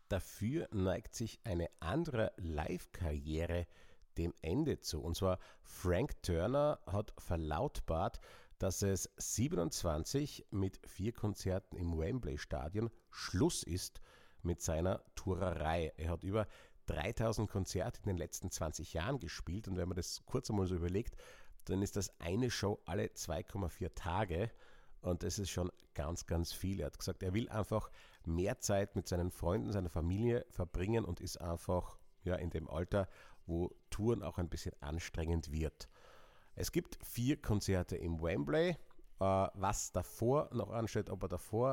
Dafür neigt sich eine andere Live-Karriere dem Ende zu. Und zwar Frank Turner hat verlautbart, dass es 27 mit 4 Konzerten im Wembley-Stadion Schluss ist mit seiner Tourerei. Er hat über 3000 Konzerte in den letzten 20 Jahren gespielt und wenn man das kurz einmal so überlegt, dann ist das eine Show alle 2,4 Tage und das ist schon ganz, ganz viel. Er hat gesagt, er will einfach mehr Zeit mit seinen Freunden, seiner Familie verbringen und ist einfach in dem Alter, wo Touren auch ein bisschen anstrengend wird. Es gibt 4 Konzerte im Wembley. Was davor noch ansteht, ob er davor